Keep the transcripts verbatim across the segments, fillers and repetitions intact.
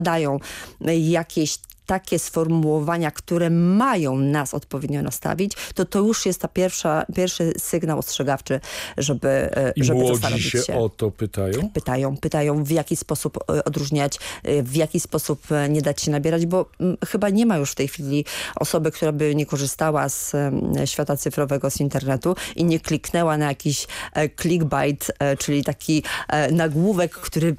dają jakieś takie sformułowania, które mają nas odpowiednio nastawić, to to już jest ta pierwsza, pierwszy sygnał ostrzegawczy, żeby, I żeby młodzi zastanowić się. się o to pytają? Pytają, pytają w jaki sposób odróżniać, w jaki sposób nie dać się nabierać, bo chyba nie ma już w tej chwili osoby, która by nie korzystała z świata cyfrowego, z internetu i nie kliknęła na jakiś clickbait, czyli taki nagłówek, który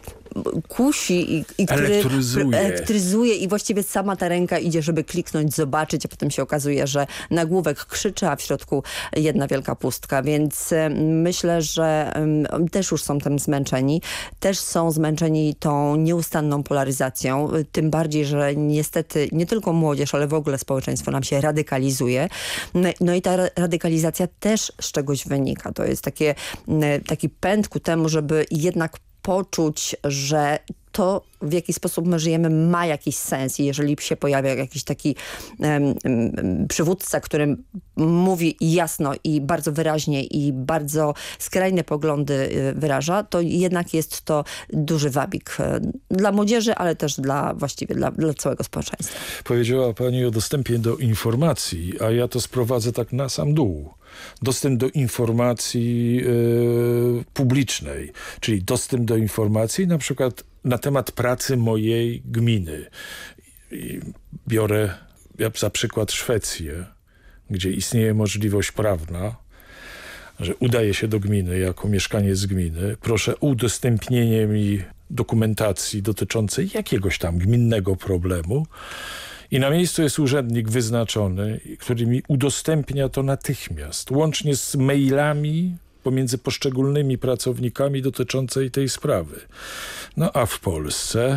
kusi i, i który elektryzuje. elektryzuje i właściwie sama ta ręka idzie, żeby kliknąć, zobaczyć, a potem się okazuje, że nagłówek krzyczy, a w środku jedna wielka pustka, więc myślę, że um, też już są tym zmęczeni, też są zmęczeni tą nieustanną polaryzacją, tym bardziej, że niestety nie tylko młodzież, ale w ogóle społeczeństwo nam się radykalizuje. No i ta radykalizacja też z czegoś wynika. To jest takie, taki pęd ku temu, żeby jednak poczuć, że to, w jaki sposób my żyjemy, ma jakiś sens i jeżeli się pojawia jakiś taki um, um, przywódca, który mówi jasno i bardzo wyraźnie i bardzo skrajne poglądy y, wyraża, to jednak jest to duży wabik y, dla młodzieży, ale też dla właściwie dla, dla całego społeczeństwa. Powiedziała pani o dostępie do informacji, a ja to sprowadzę tak na sam dół. Dostęp do informacji yy, publicznej, czyli dostęp do informacji na przykład na temat pracy mojej gminy. I biorę za przykład Szwecję, gdzie istnieje możliwość prawna, że udaję się do gminy jako mieszkaniec gminy, proszę o udostępnienie mi dokumentacji dotyczącej jakiegoś tam gminnego problemu. I na miejscu jest urzędnik wyznaczony, który mi udostępnia to natychmiast, łącznie z mailami pomiędzy poszczególnymi pracownikami dotyczącej tej sprawy. No a w Polsce...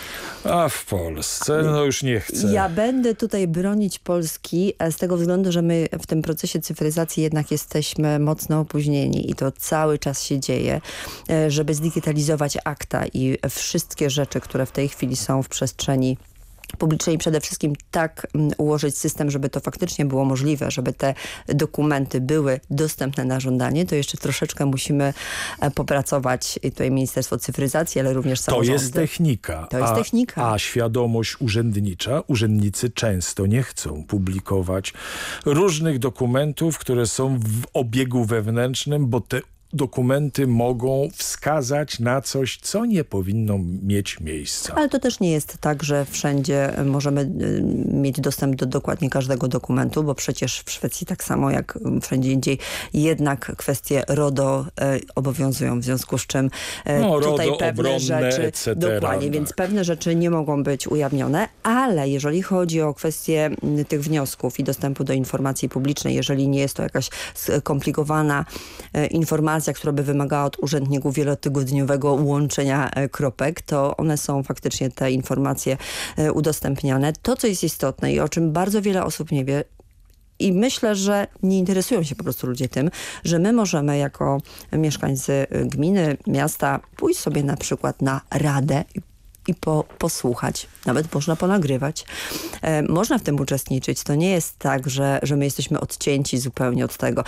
A w Polsce, no już nie chcę. Ja będę tutaj bronić Polski z tego względu, że my w tym procesie cyfryzacji jednak jesteśmy mocno opóźnieni i to cały czas się dzieje, żeby zdigitalizować akta i wszystkie rzeczy, które w tej chwili są w przestrzeni publicznej, przede wszystkim tak ułożyć system, żeby to faktycznie było możliwe, żeby te dokumenty były dostępne na żądanie, to jeszcze troszeczkę musimy popracować. I tutaj Ministerstwo Cyfryzacji, ale również samorządy. To jest technika. To jest a, technika. A świadomość urzędnicza, urzędnicy często nie chcą publikować różnych dokumentów, które są w obiegu wewnętrznym, bo te dokumenty mogą wskazać na coś, co nie powinno mieć miejsca. Ale to też nie jest tak, że wszędzie możemy y, mieć dostęp do dokładnie każdego dokumentu, bo przecież w Szwecji tak samo jak wszędzie indziej jednak kwestie RODO y, obowiązują, w związku z czym y, no, tutaj RODO, pewne obronne, rzeczy, et cetera, dokładnie, tak. Więc pewne rzeczy nie mogą być ujawnione, ale jeżeli chodzi o kwestie y, tych wniosków i dostępu do informacji publicznej, jeżeli nie jest to jakaś skomplikowana y, informacja, która by wymagała od urzędników wielotygodniowego łączenia kropek, to one są faktycznie te informacje udostępniane. To, co jest istotne i o czym bardzo wiele osób nie wie, i myślę, że nie interesują się po prostu ludzie tym, że my możemy jako mieszkańcy gminy, miasta pójść sobie na przykład na radę i po, posłuchać. Nawet można ponagrywać. E, można w tym uczestniczyć. To nie jest tak, że, że my jesteśmy odcięci zupełnie od tego.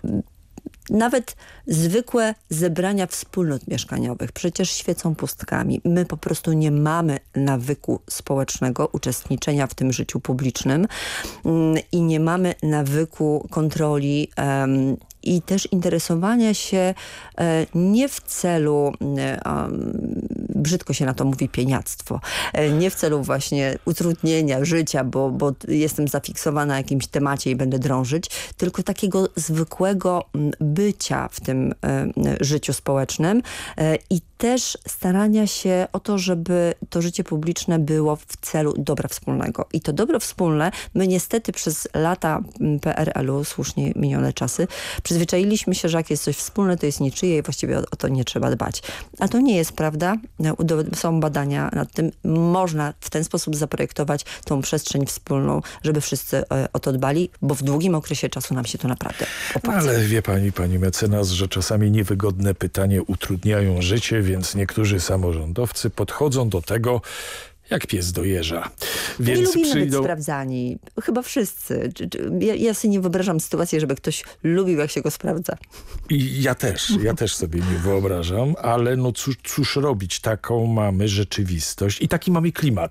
Nawet zwykłe zebrania wspólnot mieszkaniowych przecież świecą pustkami. My po prostu nie mamy nawyku społecznego uczestniczenia w tym życiu publicznym i nie mamy nawyku kontroli um, i też interesowania się e, nie w celu, e, um, brzydko się na to mówi, pieniactwo, e, nie w celu właśnie utrudnienia życia, bo, bo jestem zafiksowana na jakimś temacie i będę drążyć, tylko takiego zwykłego bycia w tym e, życiu społecznym e, i też starania się o to, żeby to życie publiczne było w celu dobra wspólnego. I to dobro wspólne, my niestety przez lata P R L-u, słusznie minione czasy, przyzwyczailiśmy się, że jak jest coś wspólne, to jest niczyje i właściwie o, o to nie trzeba dbać. A to nie jest prawda. Są badania nad tym. Można w ten sposób zaprojektować tą przestrzeń wspólną, żeby wszyscy o to dbali, bo w długim okresie czasu nam się to naprawdę opłaca. Ale wie pani, pani mecenas, że czasami niewygodne pytania utrudniają życie, więc niektórzy samorządowcy podchodzą do tego jak pies do jeża. Nie Więc lubimy przyjdą... być sprawdzani. Chyba wszyscy. Czy- czy- Ja, ja sobie nie wyobrażam sytuacji, żeby ktoś lubił, jak się go sprawdza. I ja też, ja też sobie nie wyobrażam, ale no cóż, cóż robić, taką mamy rzeczywistość i taki mamy klimat.